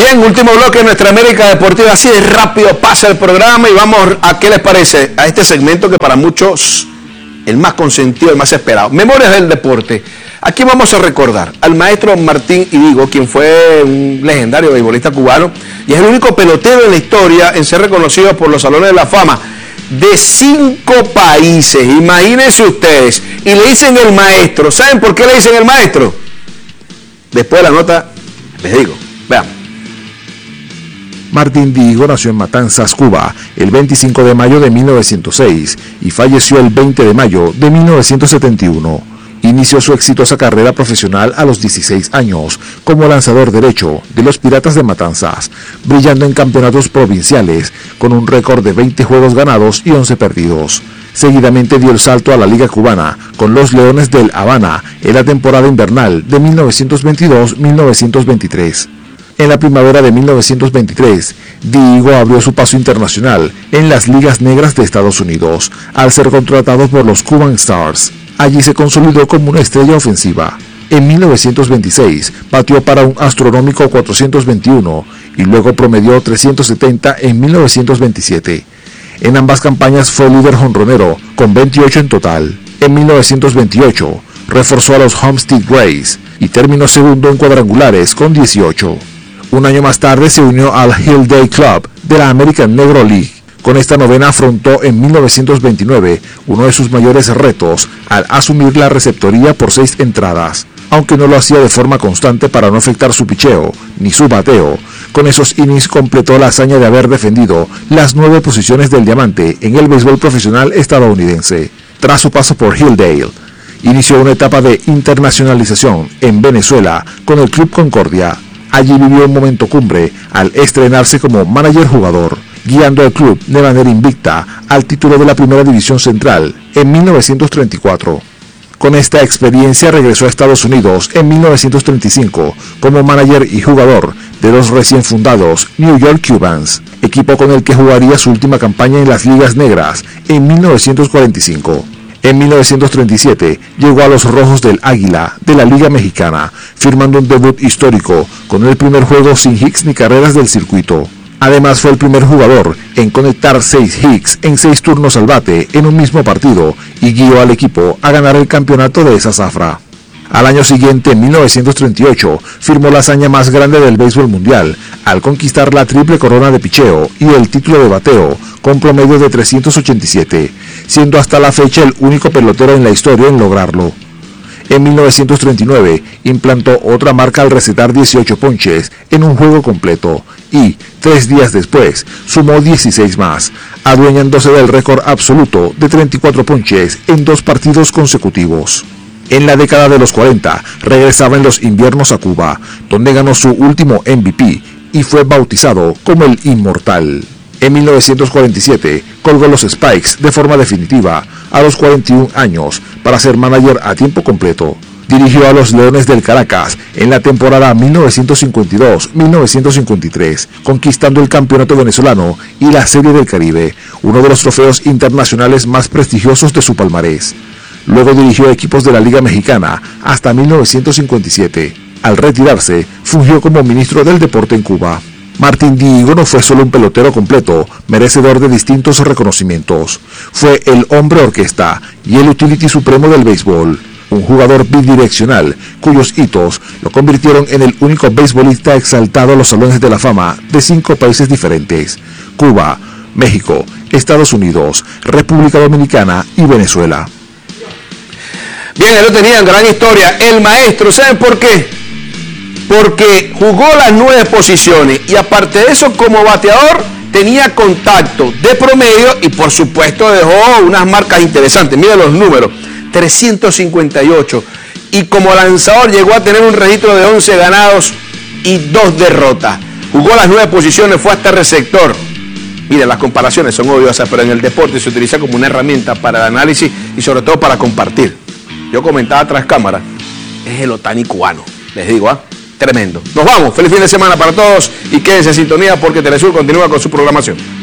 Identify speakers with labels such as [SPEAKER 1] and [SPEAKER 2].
[SPEAKER 1] Bien, último bloque de nuestra América Deportiva. Así de rápido pasa el programa y vamos a qué les parece a este segmento que para muchos el más consentido, el más esperado. Memorias del deporte. Aquí vamos a recordar al maestro Martín Irigo, quien fue un legendario beisbolista cubano y es el único pelotero en la historia en ser reconocido por los salones de la fama de 5 países. Imagínense ustedes. Y le dicen el maestro. ¿Saben por qué le dicen el maestro? Después de la nota les digo. Veamos.
[SPEAKER 2] Martín Irigo nació en Matanzas, Cuba, el 25 de mayo de 1906 y falleció el 20 de mayo de 1971. Inició su exitosa carrera profesional a los 16 años como lanzador derecho de los Piratas de Matanzas, brillando en campeonatos provinciales con un récord de 20 juegos ganados y 11 perdidos. Seguidamente dio el salto a la Liga Cubana con los Leones del Habana en la temporada invernal de 1922-1923. En la primavera de 1923, Irigo abrió su paso internacional en las ligas negras de Estados Unidos, al ser contratado por los Cuban Stars. Allí se consolidó como una estrella ofensiva. En 1926, batió para un astronómico 421 y luego promedió 370 en 1927. En ambas campañas fue líder jonronero, con 28 en total. En 1928, reforzó a los Homestead Grays y terminó segundo en cuadrangulares con 18. Un año más tarde se unió al Hillsdale Club de la American Negro League. Con esta novena afrontó en 1929 uno de sus mayores retos al asumir la receptoría por 6 entradas. Aunque no lo hacía de forma constante para no afectar su picheo ni su bateo, con esos innings completó la hazaña de haber defendido las 9 posiciones del diamante en el béisbol profesional estadounidense. Tras su paso por Hillsdale, inició una etapa de internacionalización en Venezuela con el Club Concordia. Allí vivió un momento cumbre al estrenarse como manager jugador, guiando al club de manera invicta al título de la Primera División Central en 1934. Con esta experiencia regresó a Estados Unidos en 1935 como manager y jugador de los recién fundados New York Cubans, equipo con el que jugaría su última campaña en las ligas negras en 1945. En 1937 llegó a los Rojos del Águila de la Liga Mexicana, firmando un debut histórico con el primer juego sin hits ni carreras del circuito. Además fue el primer jugador en conectar 6 hits en 6 turnos al bate en un mismo partido y guió al equipo a ganar el campeonato de esa zafra. Al año siguiente, en 1938, firmó la hazaña más grande del béisbol mundial al conquistar la triple corona de picheo y el título de bateo con promedio de 387, siendo hasta la fecha el único pelotero en la historia en lograrlo. En 1939 implantó otra marca al recetar 18 ponches en un juego completo y, 3 días después, sumó 16 más, adueñándose del récord absoluto de 34 ponches en 2 partidos consecutivos. En la década de los 40 regresaba en los inviernos a Cuba, donde ganó su último MVP y fue bautizado como el Inmortal. En 1947 colgó los Spikes de forma definitiva a los 41 años para ser manager a tiempo completo. Dirigió a los Leones del Caracas en la temporada 1952-1953, conquistando el campeonato venezolano y la Serie del Caribe, uno de los trofeos internacionales más prestigiosos de su palmarés. Luego dirigió equipos de la Liga Mexicana hasta 1957. Al retirarse, fungió como ministro del deporte en Cuba. Martín Irigo no fue solo un pelotero completo, merecedor de distintos reconocimientos. Fue el hombre orquesta y el utility supremo del béisbol. Un jugador bidireccional, cuyos hitos lo convirtieron en el único beisbolista exaltado a los salones de la fama de 5 países diferentes: Cuba, México, Estados Unidos, República Dominicana y Venezuela.
[SPEAKER 1] Bien, él lo tenía en gran historia. El maestro, ¿saben por qué? Porque jugó las 9 posiciones y aparte de eso, como bateador, tenía contacto de promedio y por supuesto dejó unas marcas interesantes. Miren los números, 358. Y como lanzador llegó a tener un registro de 11 ganados y 2 derrotas. Jugó las 9 posiciones, fue hasta receptor. Miren, las comparaciones son odiosas, pero en el deporte se utiliza como una herramienta para el análisis y sobre todo para compartir. Yo comentaba tras cámara, es el Ohtani cubano, les digo, tremendo. Nos vamos, feliz fin de semana para todos y quédense en sintonía porque Telesur continúa con su programación.